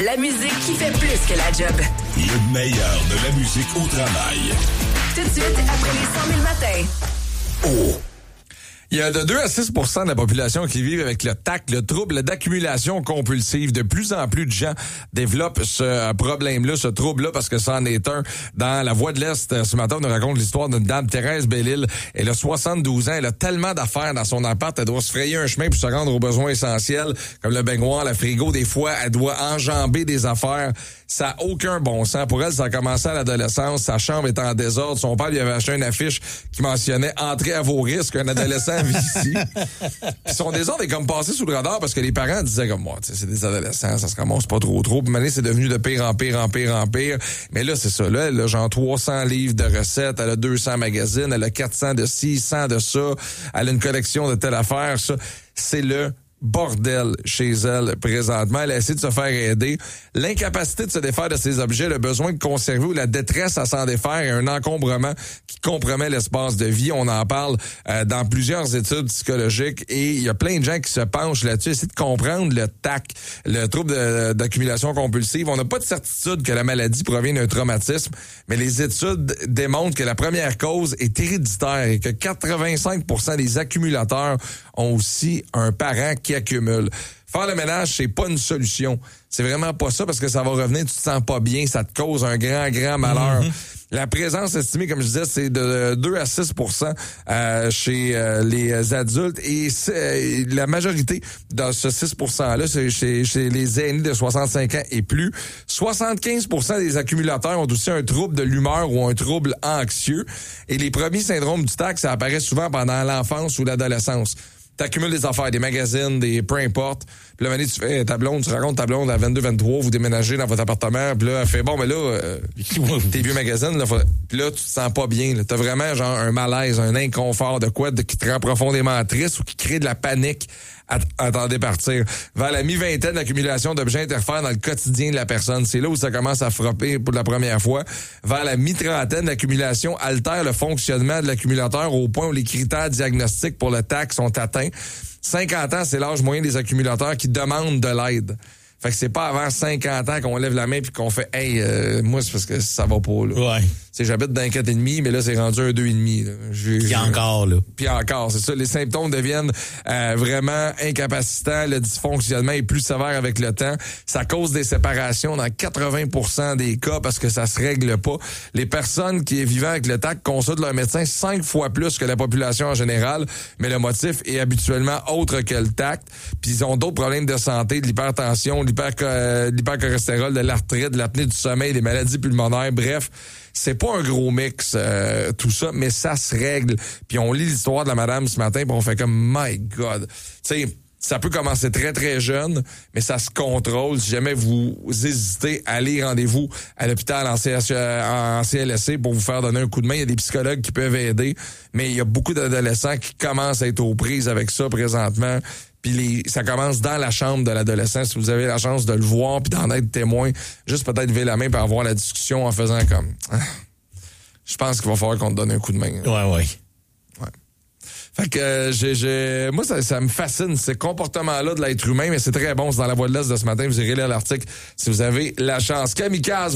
La musique qui fait plus que la job. Le meilleur de la musique au travail. Tout de suite, après les 100 000 matins. Oh! Il y a de 2 à 6 % de la population qui vivent avec le TAC, le trouble d'accumulation compulsive. De plus en plus de gens développent ce problème-là, ce trouble-là, parce que c'en est un. Dans La Voix de l'Est, ce matin, on nous raconte l'histoire d'une dame, Thérèse Bellil. Elle a 72 ans, elle a tellement d'affaires dans son appart, elle doit se frayer un chemin pour se rendre aux besoins essentiels, comme le baignoire, le frigo. Des fois, elle doit enjamber des affaires. Ça n'a aucun bon sens. Pour elle, ça a commencé à l'adolescence. Sa chambre est en désordre. Son père lui avait acheté une affiche qui mentionnait « Entrez à vos risques, un adolescent vit ici ». Puis son désordre est comme passé sous le radar parce que les parents disaient comme moi, c'est des adolescents, ça se ramasse pas trop. Puis maintenant, c'est devenu de pire en pire. Mais là, c'est ça. Là, elle a genre 300 livres de recettes, elle a 200 magazines, elle a 400 de ci, 100 de ça, elle a une collection de telle affaire, ça. C'est le bordel chez elle présentement. Elle a essayé de se faire aider. L'incapacité de se défaire de ses objets, le besoin de conserver ou la détresse à s'en défaire et un encombrement qui compromet l'espace de vie. On en parle dans plusieurs études psychologiques et il y a plein de gens qui se penchent là-dessus, essayer de comprendre le TAC, le trouble d'accumulation compulsive. On n'a pas de certitude que la maladie provient d'un traumatisme, mais les études démontrent que la première cause est héréditaire et que 85% des accumulateurs ont aussi un parent qui accumule. Faire le ménage, c'est pas une solution. C'est vraiment pas ça parce que ça va revenir, tu te sens pas bien, ça te cause un grand malheur. La présence estimée, comme je disais, c'est de 2 à 6 % chez les adultes et la majorité de ce 6 %-là, c'est chez les aînés de 65 ans et plus. 75 % des accumulateurs ont aussi un trouble de l'humeur ou un trouble anxieux. Et les premiers syndromes du TAC, ça apparaît souvent pendant l'enfance ou l'adolescence. T'accumules des affaires, des magazines, peu importe. Puis là, tu fais tu racontes ta blonde à 22-23, vous déménagez dans votre appartement. Puis là, elle fait, bon, mais là, tes vieux magazines, là, puis là, tu te sens pas bien. Là. T'as vraiment genre un malaise, un inconfort de quoi qui te rend profondément triste ou qui crée de la panique à t'en départir. Vers la mi-vingtaine, l'accumulation d'objets interfère dans le quotidien de la personne. C'est là où ça commence à frapper pour la première fois. Vers la mi-trentaine, l'accumulation altère le fonctionnement de l'accumulateur au point où les critères diagnostiques pour le TAC sont atteints. 50 ans, c'est l'âge moyen des accumulateurs qui demandent de l'aide. Fait que c'est pas avant 50 ans qu'on lève la main puis qu'on fait « Hey, moi, c'est parce que ça va pas, là. » Ouais. T'sais, j'habite dans un 4,5, mais là, c'est rendu un 2,5. Puis encore, là. Puis encore, c'est ça. Les symptômes deviennent vraiment incapacitants. Le dysfonctionnement est plus sévère avec le temps. Ça cause des séparations dans 80% des cas parce que ça se règle pas. Les personnes qui vivent avec le TAC consultent leur médecin 5 fois plus que la population en général, mais le motif est habituellement autre que le TAC. Puis ils ont d'autres problèmes de santé, de l'hypertension, l'hypercholestérol, de l'arthrite, de l'apnée du sommeil, des maladies pulmonaires, bref. C'est pas un gros mix, tout ça, mais ça se règle. Puis on lit l'histoire de la madame ce matin, puis on fait comme « My God! » Tu sais, ça peut commencer très, très jeune, mais ça se contrôle. Si jamais vous hésitez, allez, rendez-vous à l'hôpital en CLSC pour vous faire donner un coup de main. Il y a des psychologues qui peuvent aider, mais il y a beaucoup d'adolescents qui commencent à être aux prises avec ça présentement. Puis ça commence dans la chambre de l'adolescent. Si vous avez la chance de le voir puis d'en être témoin, juste peut-être lever la main pour avoir la discussion en faisant comme... Je pense qu'il va falloir qu'on te donne un coup de main. Ouais. Fait que moi, ça me fascine, ces comportements-là de l'être humain, mais c'est très bon. C'est dans La Voix de l'Est de ce matin. Vous irez lire l'article si vous avez la chance. Kamikaze.